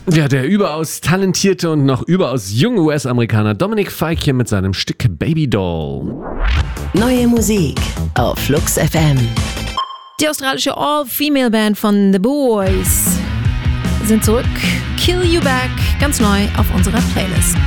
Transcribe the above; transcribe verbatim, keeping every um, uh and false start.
Ja, der überaus talentierte und noch überaus junge U S-Amerikaner Dominic Fike hier mit seinem Stück Baby Doll. Neue Musik auf Flux F M. Die australische All-Female-Band von The Boys sind zurück. Kill You Back, ganz neu auf unserer Playlist.